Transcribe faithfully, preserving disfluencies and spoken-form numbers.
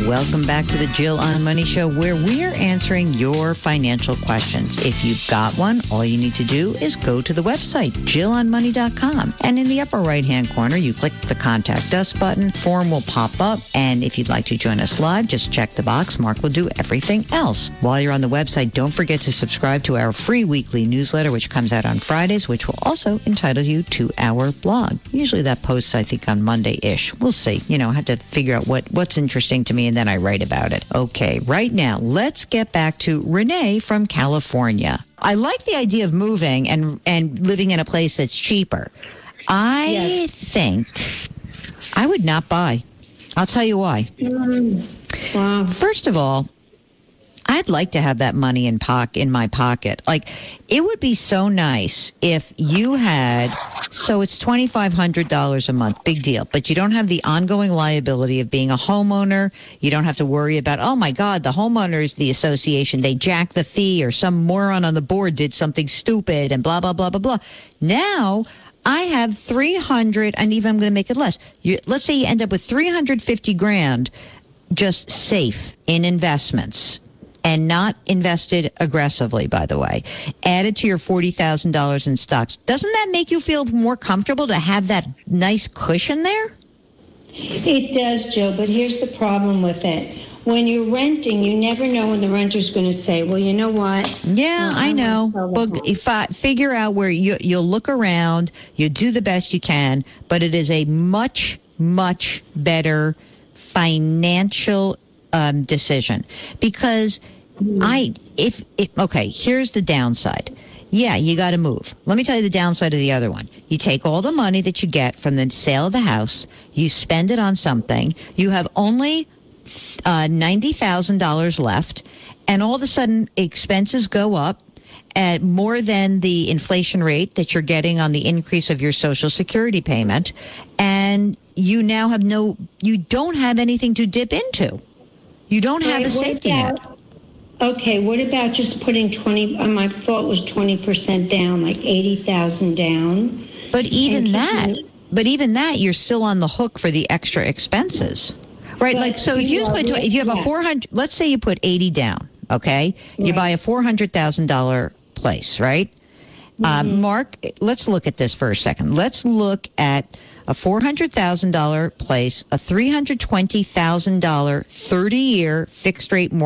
Welcome back to the Jill on Money Show, where we're answering your financial questions. If you've got one, all you need to do is go to the website, jill on money dot com. And in the upper right-hand corner, you click the Contact Us button. Form will pop up. And if you'd like to join us live, just check the box. Mark will do everything else. While you're on the website, don't forget to subscribe to our free weekly newsletter, which comes out on Fridays, which will also entitle you to our blog. Usually that posts, I think, on Monday-ish. We'll see. You know, I have to figure out what, what's interesting to me, and then I write about it. Okay, right now, let's get back to Renee from California. I like the idea of moving and, and living in a place that's cheaper. I yes. think I would not buy. I'll tell you why. Mm. Wow. First of all, I'd like to have that money in poc- in my pocket. Like, it would be so nice if you had, so it's two thousand five hundred dollars a month, big deal, but you don't have the ongoing liability of being a homeowner. You don't have to worry about, oh my God, the homeowners, the association, they jacked the fee, or some moron on the board did something stupid and blah, blah, blah, blah, blah. Now, I have three hundred, and even I'm going to make it less. You, let's say you end up with three hundred fifty grand just safe in investments, and not invested aggressively, by the way, added to your forty thousand dollars in stocks. Doesn't that make you feel more comfortable to have that nice cushion there? It does, Jill, but here's the problem with it. When you're renting, you never know when the renter's going to say, well, you know what? Yeah, I know. But if I figure out where you, you'll look around, you do the best you can, but it is a much, much better financial um, decision. Because I, if, if, okay, here's the downside. Yeah, you got to move. Let me tell you the downside of the other one. You take all the money that you get from the sale of the house, you spend it on something, you have only uh, ninety thousand dollars left, and all of a sudden expenses go up at more than the inflation rate that you're getting on the increase of your Social Security payment, and you now have no, you don't have anything to dip into. You don't have a safety net. Okay, what about just putting twenty, uh, my thought was twenty percent down, like eighty thousand down. But even that, me, but even that, you're still on the hook for the extra expenses. Right? Like, so if you put, if you have a four hundred, let's say you put eighty down, okay? You buy a four hundred thousand dollars place, right? Mm-hmm. Um, Mark, let's look at this for a second. Let's look at a four hundred thousand dollars place, a three hundred twenty thousand dollars thirty-year fixed rate mortgage.